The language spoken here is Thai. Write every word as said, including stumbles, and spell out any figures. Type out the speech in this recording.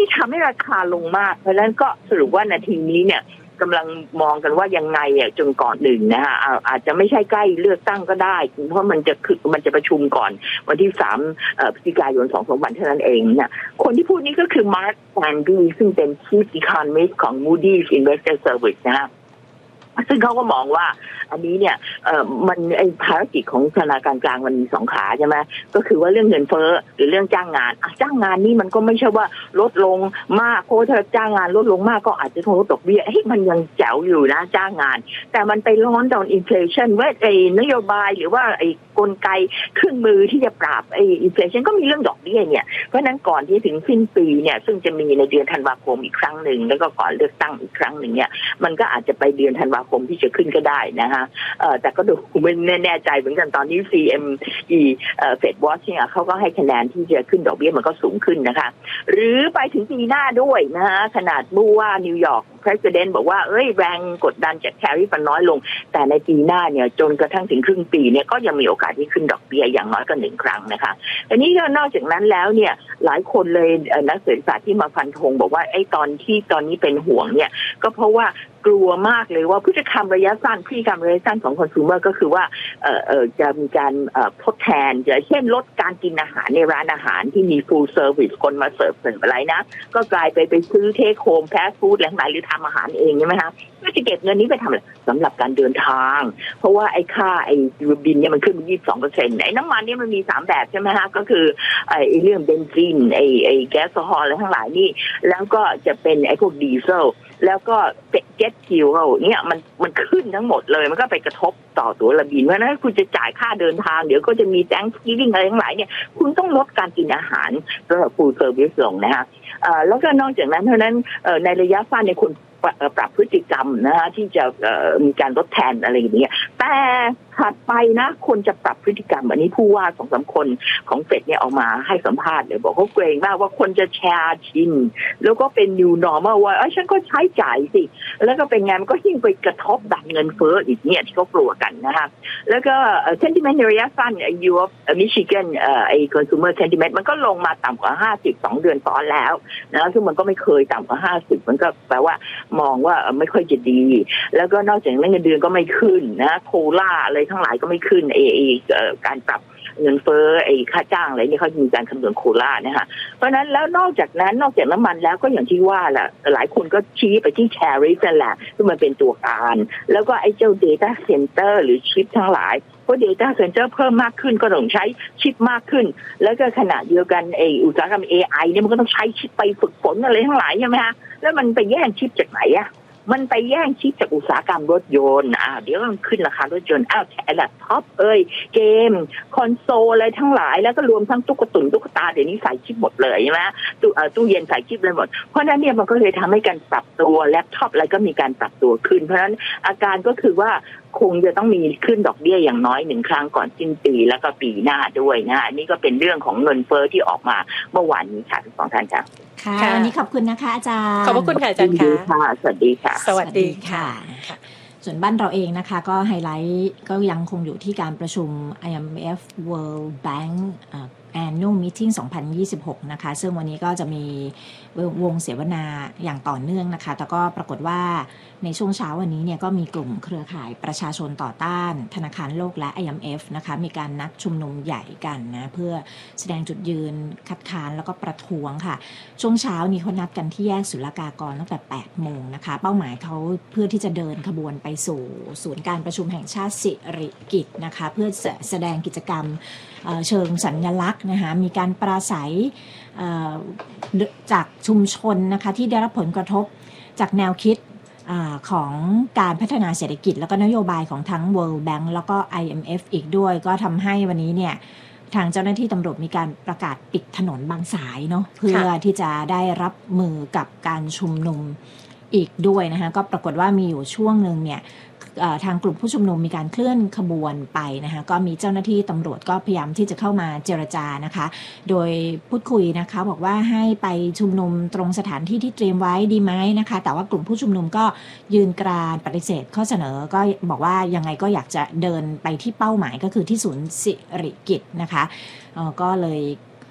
ที่ทำให้ราคาลงมากเพราะฉะนั้นก็สรุปว่านาทีนี้เนี่ยกำลังมองกันว่ายังไงอ่ะจนก่อนหนึ่งนะฮะอาจจะไม่ใช่ใกล้เลือกตั้งก็ได้เพราะมันจะคือมันจะประชุมก่อนวันที่สามพฤศจิกายนสองสามวันเท่านั้นเองเนี่ยคนที่พูดนี้ก็คือมาร์คแซนดี้ซึ่งเป็น Chief Economist ของ Moody's Investor Service นะฮะซึ่งเขาก็มองว่าอันนี้เนี่ยเอ่อมันไอ้ภารกิจของธนาคารกลางมันมีสองขาใช่ไหมก็คือว่าเรื่องเงินเฟ้อหรือเรื่องจ้างงานจ้างงานนี่มันก็ไม่ใช่ว่าลดลงมากเพราะถ้าจ้างงานลดลงมากก็อาจจะต้องลดดอกเบี้ยเฮ้ยมันยังแจ๋วอยู่นะจ้างงานแต่มันไปร้อนตอนอินเฟลชันว่าไอ้นโยบายหรือว่าไอ้กลไกเครื่องมือที่จะปราบไอ้อินเฟลชันก็มีเรื่องดอกเบี้ยเนี่ยเพราะนั้นก่อนที่ถึงสิ้นปีเนี่ยซึ่งจะมีในเดือนธันวาคมอีกครั้งหนึ่งแล้วก็ก่อนเลือกตั้งอีกครั้งหนึ่งเนี่ยมันก็อาจจะไปเดือนธันวาคมที่จะขึ้นก็ได้นะฮะเอ่อแต่ก็ดูไม่แน่ใจเหมือนกันตอนนี้ ซี เอ็ม อี เอ่อ Fed Watch เนี่ยเขาก็ให้คะแนนที่จะขึ้นดอกเบี้ยมันก็สูงขึ้นนะคะหรือไปถึงปีหน้าด้วยนะฮะขนาดผู้ว่านิวยอร์ก President บอกว่าเอ้ยแรงกดดันจากแคริฟมันน้อยลงแต่ในปีหน้าเนี่ยจนกระทั่งถึงครึ่งปีเนี่ยก็ยังมีโอกาสที่ขึ้นดอกเบี้ยอย่างน้อยก็หนึ่งครั้งนะคะอันนี้ก็นอกจากนั้นแล้วเนี่ยหลายคนเลยนักเศรษฐศาสตร์ที่มาฟันธงบอกว่าไอ้ตอนที่ตอนนี้เป็นห่วงเนี่ยก็เพราะว่ากลัวมากเลยว่าพฤติกรรมระยะสั้นพฤติกรรมระยะสั้นของคอน sumer ก็คือว่าเอ่อเอ่อจะมีการเอ่อทดแทนเช่นลดการกินอาหารในร้านอาหารที่มี full service คนมาเสิร์ฟเสิร์ฟอะไรนะก็กลายไปไปซื้อ take home fast food อะไรต่างๆหรือทำอาหารเองใช่ไหมคะก็จะเก็บเงินนี้ไปทำอะไรสำหรับการเดินทางเพราะว่าไอ้ค่าไอ้บินเนี่ยมันขึ้นมา ยี่สิบสองเปอร์เซ็นต์ ไอ้น้ำมันเนี่ยมันมีสามแบบใช่ไหมคะก็คือไอ้เรื่องเบนซินไอ้ไอ้แก๊สโซฮอลอะไรทั้งหลายนี่แล้วก็จะเป็นไอ้พวกดีเซลแล้วก็เจ็ตฟิวเนี่ยมันมันขึ้นทั้งหมดเลยมันก็ไปกระทบต่อตัวระบินเพราะนั้นคุณจะจ่ายค่าเดินทางเดี๋ยวก็จะมีแจ้งคีวิ่งอะไรทั้งหลายเนี่ยคุณต้องลดการกินอาหารสำหรับฟูลเซอร์วิสลงนะฮะแล้วก็นอกจากนั้นเท่านั้นในระยะสั้นในคุณปรับพฤติกรรมนะฮะที่จะมีการลดแทนอะไรอย่างเงี้ยแต่ถัดไปนะคนจะปรับพฤติกรรมอันนี้ผู้ว่าสองสามคนของเฟดเนี่ยออกมาให้สัมภาษณ์เลยบอกเขาเกรงมากว่าคนจะแชร์ชินแล้วก็เป็น new normal ว่าเอ้ยฉันก็ใช้จ่ายสิแล้วก็เป็นไงมันก็ยิ่งไปกระทบดันเงินเฟ้ออีกเนี่ยที่เขากลัวกันนะคะแล้วก็ sentiment ในระยะสั้น U of Michigan เอ่อไอ้ consumer sentiment มันก็ลงมาต่ำกว่าห้าสิบสองเดือนซ้อนแล้วนะซึ่งมันก็ไม่เคยต่ำกว่าห้าสิบมันก็แปลว่ามองว่าไม่ค่อยจะดีแล้วก็นอกจากนั้นเงินเดือนก็ไม่ขึ้นนะโคล่าอะไรทั้งหลายก็ไม่ขึ้นไอ้การปรับเงินเฟ้อไอ้ค่าจ้างอะไรนี่เขามีการคำนวณโคล่านะคะเพราะนั้นแล้วนอกจากนั้นนอกจากน้ำมันแล้วก็อย่างที่ว่าแหละหลายคนก็ชี้ไปที่แชร์ริฟนั่นแหละที่มันเป็นตัวการแล้วก็ไอ้เจ้า data center หรือชิปทั้งหลายเพราะ data center เพิ่มมากขึ้นก็ต้องใช้ชิปมากขึ้นแล้วก็ขณะเดียวกันไอ้อุตสาหกรรม เอ ไอ เนี่ยมันก็ต้องใช้ชิปไปฝึกฝนอะไรทั้งหลายใช่ไหมคะแล้วมันไปแย่งชิปจากไหนอะมันไปแย่งชิปจากอุตสาหกรรมรถยนต์อ่าเดี๋ยวมันขึ้นราคารถยนต์อ้าวแล็ปท็อปเอ้ยเกมคอนโซลอะไรทั้งหลายแล้วก็รวมทั้งตุ๊กตุ่นตุ๊กตาเดี๋ยวนี้ใส่ชิปหมดเลยใช่ไหมตู้เอ่อตู้เย็นใส่ชิปเลยหมดเพราะนั้นเนี่ยมันก็เลยทำให้การปรับตัวแล็ปท็อปอะไรก็มีการปรับตัวขึ้นเพราะฉะนั้นอาการก็คือว่าคงจะต้องมีขึ้นดอกเบี้ยอย่างน้อยหนึ่งครั้งก่อนสิ้นปีแล้วก็ปีหน้าด้วยนะนี่ก็เป็นเรื่องของเงินเฟ้อที่ออกมาเมื่อวานนี้ค่ะทุกท่านค่ะค่ะวันนี้ขอบคุณนะคะอาจารย์ขอบพระคุณค่ะอาจารย์ค่ะสวัสดีค่ะสวัสดีค่ะส่วนบ้านเราเองนะคะก็ไฮไลท์ก็ยังคงอยู่ที่การประชุม ไอ เอ็ม เอฟ World Bank Annual Meeting สองพันยี่สิบหกนะคะซึ่งวันนี้ก็จะมีวงเสวนาอย่างต่อเนื่องนะคะแต่ก็ปรากฏว่าในช่วงเช้าวันนี้เนี่ยก็มีกลุ่มเครือข่ายประชาชนต่อต้านธนาคารโลกและ ไอ เอ็ม เอฟ นะคะมีการนัดชุมนุมใหญ่กันนะเพื่อแสดงจุดยืนคัดค้านแล้วก็ประท้วงค่ะช่วงเช้านี้เขานัดกันที่แยกศุลกากรตั้งแต่แปดโมงนะคะเป้าหมายเขาเพื่อที่จะเดินขบวนไปสู่ศูนย์การประชุมแห่งชาติสิริกิติ์นะคะเพื่อแสดงกิจกรรมเชิงสัญลักษณ์นะคะมีการปราศัยจากชุมชนนะคะที่ได้รับผลกระทบจากแนวคิดของการพัฒนาเศรษฐกิจแล้วก็นโยบายของทั้ง World Bank แล้วก็ ไอ เอ็ม เอฟ อีกด้วยก็ทำให้วันนี้เนี่ยทางเจ้าหน้าที่ตำรวจมีการประกาศปิดถนนบางสายเนาะเพื่อที่จะได้รับมือกับการชุมนุมอีกด้วยนะคะก็ปรากฏว่ามีอยู่ช่วงนึงเนี่ยทางกลุ่มผู้ชุมนุมมีการเคลื่อนขบวนไปนะคะก็มีเจ้าหน้าที่ตำรวจก็พยายามที่จะเข้ามาเจรจานะคะโดยพูดคุยนะคะบอกว่าให้ไปชุมนุมตรงสถานที่ที่เตรียมไว้ดีไหมนะคะแต่ว่ากลุ่มผู้ชุมนุมก็ยืนกรานปฏิเสธข้อเสนอก็บอกว่ายังไงก็อยากจะเดินไปที่เป้าหมายก็คือที่ศูนย์สิริกิติ์นะคะก็เลย